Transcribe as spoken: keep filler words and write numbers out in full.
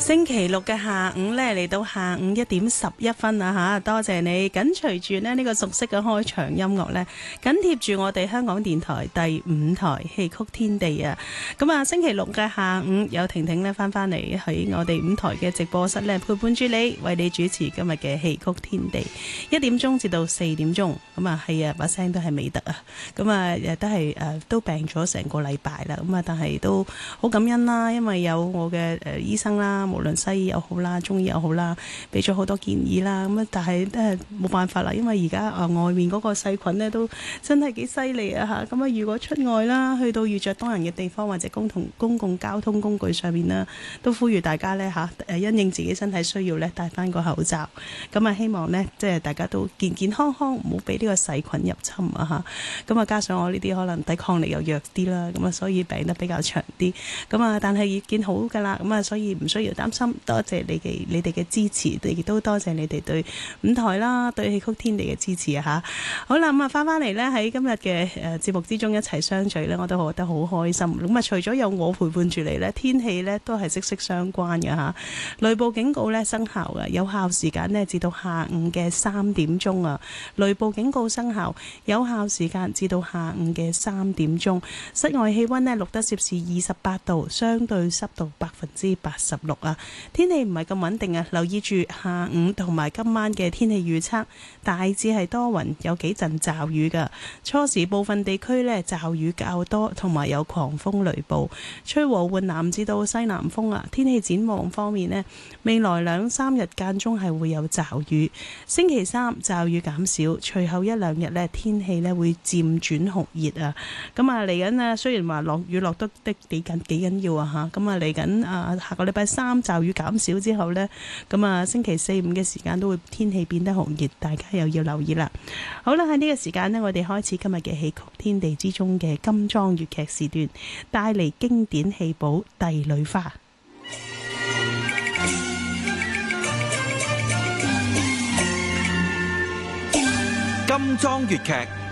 星期六嘅下午呢，嚟到下午一點十一分啦吓，多謝你緊隨住呢呢個熟悉嘅開場音樂呢，緊貼住我哋香港電台第五台戲曲天地啊！咁啊，星期六嘅下午有婷婷呢翻翻嚟喺我哋五台嘅直播室呢，陪伴住你，為你主持今日嘅戲曲天地，一點鐘至到四點鐘。咁啊係啊，把聲都係未得啊！咁啊亦都係誒都病咗成個禮拜啦。咁啊，但係都好感恩啦，因為有我嘅誒醫生啦。無論西醫又好啦，中醫又好啦，俾咗好多建議啦。咁啊，但係都係冇辦法啦，因為而家啊外面嗰個細菌咧都真係幾犀利啊嚇。咁啊，如果出外啦，去到遇着多人嘅地方或者公同公共交通工具上面啦，都呼籲大家咧嚇誒因應自己身體需要咧，戴翻個口罩。咁啊，希望咧即係大家都健健康康，唔好俾呢個細菌入侵啊嚇。咁啊，加上我呢啲可能抵抗力又弱啲啦，咁啊，所以病得比較長啲。咁啊，但係已見好㗎啦。咁啊，所以唔需要擔心，多謝你哋你哋嘅支持，亦都多謝你哋對五台啦，對戲曲天地嘅支持啊吓。好啦，咁啊翻翻嚟呢，喺今日嘅誒節目之中一齊相聚呢，我都覺得好開心。咁啊，除咗有我陪伴住你呢，天氣呢都係息息相關嘅吓。雷暴警告呢生效嘅，有效時間呢至到下午嘅三點鐘啊。雷暴警告生效，有效時間至到下午嘅三點鐘。室外氣溫呢錄得攝氏二十八度，相對濕度百分之八十六啊。天氣唔係咁穩定啊，留意住下午同埋今晚嘅天氣預測，大致係多雲，有幾陣驟雨㗎。初時部分地區呢驟雨較多，同埋有狂風雷暴，吹和緩南至到西南風啊。天氣展望方面呢，未來兩三日間中係會有驟雨，星期三驟雨減少，隨後一兩日呢天氣呢會漸轉酷熱啊。咁啊嚟緊啊，雖然話落雨落得的幾緊幾緊要啊嚇，咁啊嚟緊啊下個禮拜三驟雨減少之後呢，咁啊星期四五嘅時間都會天氣變得酷熱，大家又要留意啦。好啦，喺呢個時間呢，我哋開始今日嘅戲曲天地之中嘅金裝粵劇時段，帶嚟經典戲寶《帝女花》。 金裝粵劇